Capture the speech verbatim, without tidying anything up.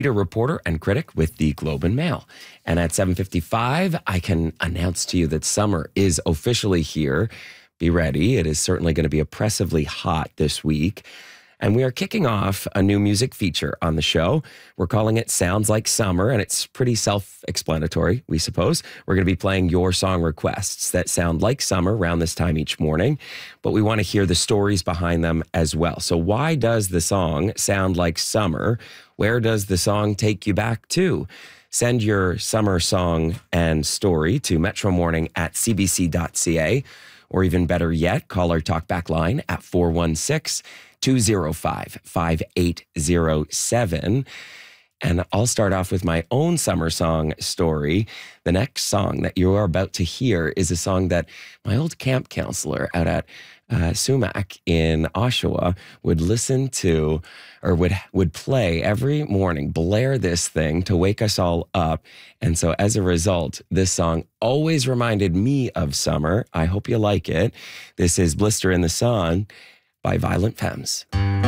a reporter and critic with the Globe and Mail. And at seven fifty-five, I can announce to you that summer is officially here. Be ready. It is certainly going to be oppressively hot this week. And we are kicking off a new music feature on the show. We're calling it Sounds Like Summer, and it's pretty self-explanatory, we suppose. We're going to be playing your song requests that sound like summer around this time each morning, but we want to hear the stories behind them as well. So why does the song sound like summer? Where does the song take you back to? Send your summer song and story to Metro Morning at c b c dot c a, or even better yet, call our talkback line at four one six, two oh five, five eight oh seven. And I'll start off with my own summer song story. The next song that you are about to hear is a song that my old camp counselor out at uh, Sumac in Oshawa would listen to, or would would play every morning, blare this thing to wake us all up. And so as a result, this song always reminded me of summer. I hope you like it. This is Blister in the Sun by Violent Femmes.